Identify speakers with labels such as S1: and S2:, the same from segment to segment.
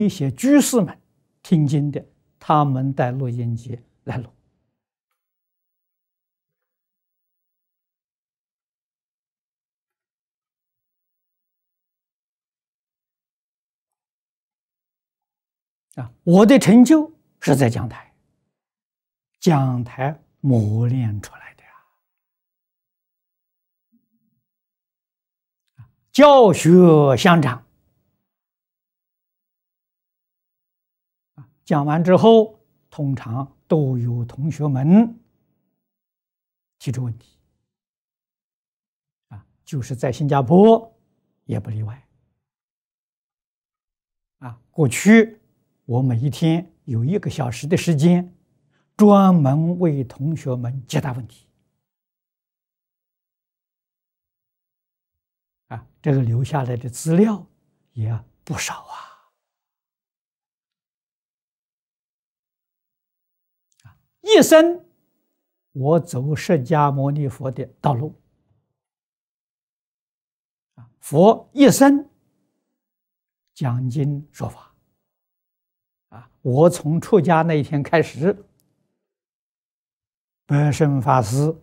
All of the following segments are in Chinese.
S1: 一些居士们听经的，他们带录音机来录。我的成就是在讲台，讲台磨练出来的呀。教学相长，讲完之后，通常都有同学们提出问题，就是在新加坡也不例外。过去我每一天有1个小时的时间，专门为同学们解答问题。这个留下来的资料也不少一生我走释迦牟尼佛的道路，佛一生讲经说法，我从出家那一天开始，白胜法师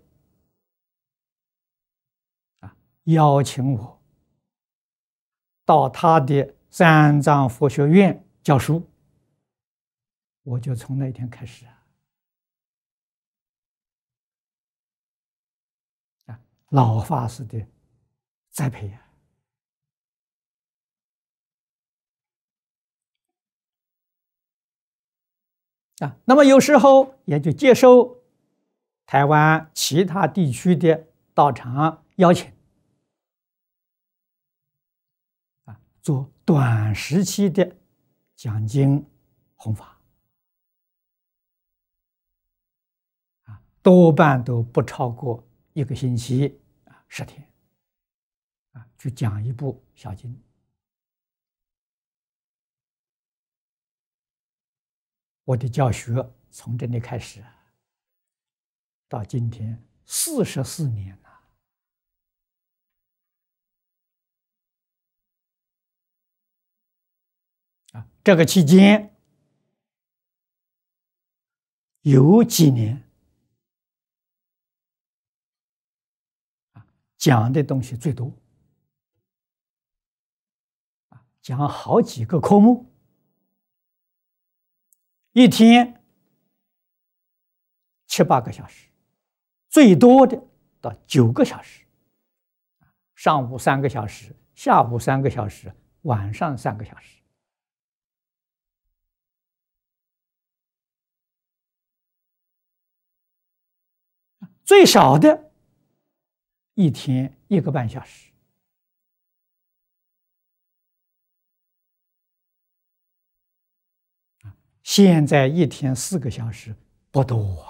S1: 邀请我到他的三藏佛学院教书，我就从那天开始老法师的栽培那么有时候也就接受台湾其他地区的道场邀请，做短时期的讲经弘法，多半都不超过1个星期10天，去讲一部小经。我的教学从这里开始，到今天44年了。这个期间有几年讲的东西最多，讲好几个科目，一天7、8个小时，最多的到9个小时，上午3个小时，下午3个小时，晚上3个小时。最少的一天1个半小时。现在一天4个小时不多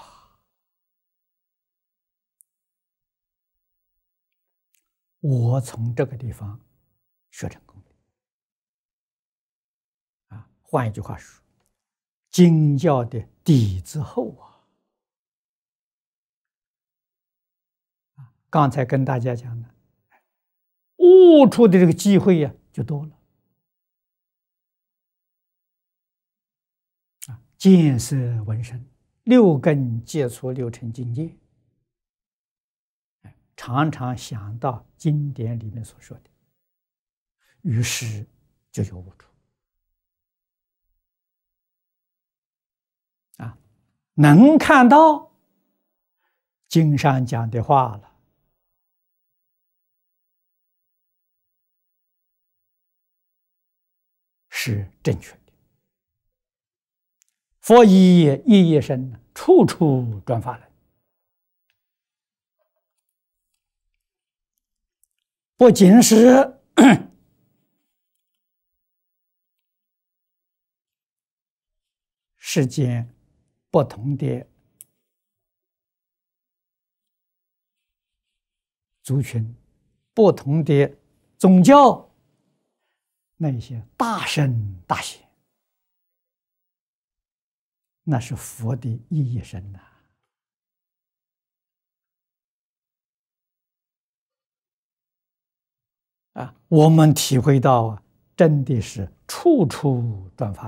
S1: 我从这个地方学成功的换一句话说，经教的底子厚刚才跟大家讲的，悟出的这个机会就多了。见色闻声，6根接触6尘境界，常常想到经典里面所说的，于是就有悟出能看到经上讲的话了，是正确的。佛以一一生，处处转法轮，不仅是世间不同的族群、不同的宗教，那些大圣大贤，那是佛的一一生我们体会到真的是处处转法。